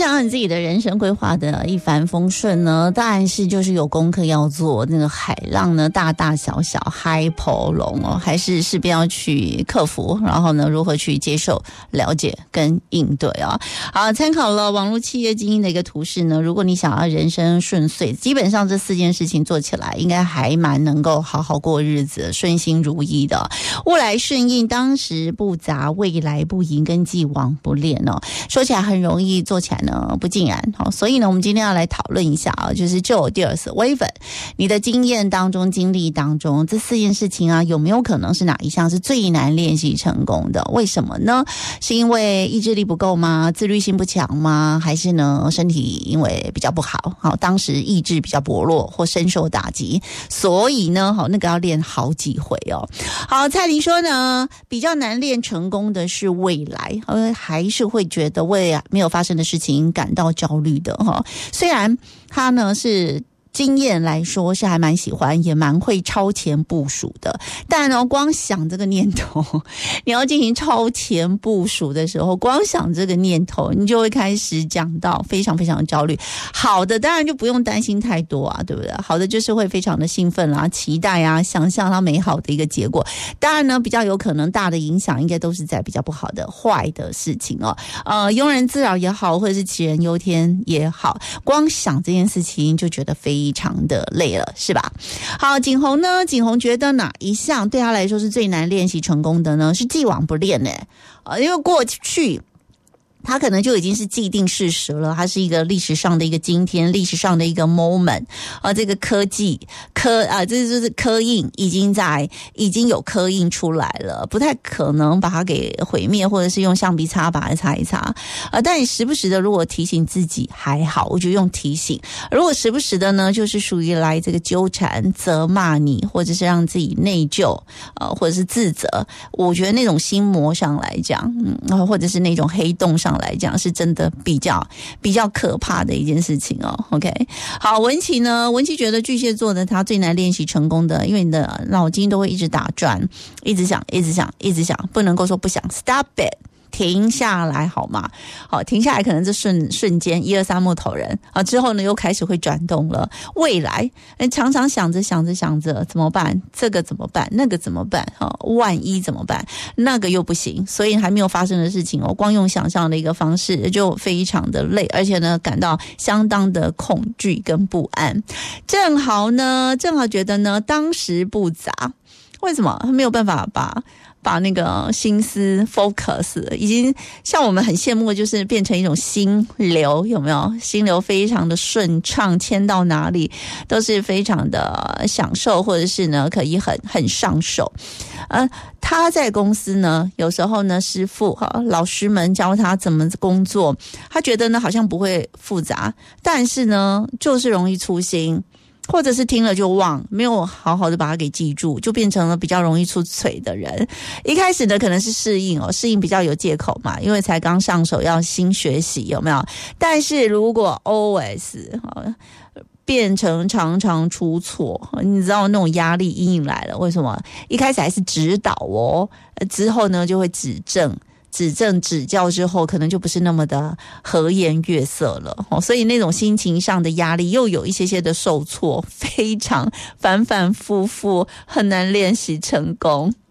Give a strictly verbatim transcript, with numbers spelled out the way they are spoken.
想要你自己的人生规划的一帆风顺呢，当然是就是有功课要做。那个海浪呢，大大小小，海波龙哦，还是势必要去克服，然后呢，如何去接受、了解跟应对啊？好，参考了网络企业精英的一个图示呢，如果你想要人生顺遂，基本上这四件事情做起来，应该还蛮能够好好过日子，顺心如意的。物来顺应，当时不杂，未来不迎，跟既往不恋哦。说起来很容易，做起来呢不尽然。好，所以呢，我们今天要来讨论一下啊，就是就我第二次微粉，你的经验当中、经历当中，这四件事情啊，有没有可能是哪一项是最难练习成功的？为什么呢？是因为意志力不够吗？自律性不强吗？还是呢，身体因为比较不好，好，当时意志比较薄弱或深受打击，所以呢，好，那个要练好几回哦。好，蔡琳说呢，比较难练成功的是未来，呃，还是会觉得为没有发生的事情感到焦虑的哈。虽然他呢是经验来说是还蛮喜欢，也蛮会超前部署的，但呢，光想这个念头，你要进行超前部署的时候，光想这个念头，你就会开始讲到非常非常焦虑。好的，当然就不用担心太多啊，对不对？好的就是会非常的兴奋啦、期待啊，想象它美好的一个结果。当然呢，比较有可能大的影响，应该都是在比较不好的、坏的事情哦。呃，庸人自扰也好，或者是杞人忧天也好，光想这件事情就觉得非非常的累了，是吧？好，景洪呢？景洪觉得哪一项对他来说是最难练习成功的呢？是既往不恋呢、呃？因为过去他可能就已经是既定事实了，它是一个历史上的一个今天，历史上的一个 moment 啊，这个科技科啊，这就是刻印已经在已经有刻印出来了，不太可能把它给毁灭，或者是用橡皮擦把它擦一擦啊。但你时不时的如果提醒自己还好，我就用提醒；如果时不时的呢，就是属于来这个纠缠、责骂你，或者是让自己内疚呃，或者是自责，我觉得那种心魔上来讲，嗯，或者是那种黑洞上来讲，是真的比较比较可怕的一件事情哦。OK， 好，文琪呢？文琪觉得巨蟹座的他最难练习成功的，因为你的脑筋都会一直打转，一直想，一直想，一直想，不能够说不想 ，stop it。停下来好吗？好，停下来可能这瞬瞬间一二三木头人啊，之后呢又开始会转动了。未来常常想着想着想着怎么办？这个怎么办？那个怎么办？啊，万一怎么办？那个又不行，所以还没有发生的事情哦，光用想象的一个方式就非常的累，而且呢感到相当的恐惧跟不安。正好呢，正好觉得呢当时不杂，为什么没有办法把？把那个心思 focus 已经像我们很羡慕的就是变成一种心流，有没有？心流非常的顺畅，牵到哪里都是非常的享受，或者是呢可以很很上手。呃，他在公司呢，有时候呢师傅哈老师们教他怎么工作，他觉得呢好像不会复杂，但是呢就是容易粗心。或者是听了就忘，没有好好的把它给记住，就变成了比较容易出嘴的人。一开始呢可能是适应哦，适应比较有借口嘛，因为才刚上手要新学习，有没有？但是如果 always 变成常常出错，你知道那种压力阴影来了，为什么？一开始还是指导哦，之后呢就会指正。指正指教之后，可能就不是那么的和颜悦色了，所以那种心情上的压力又有一些些的受挫，非常反反复复，很难练习成功。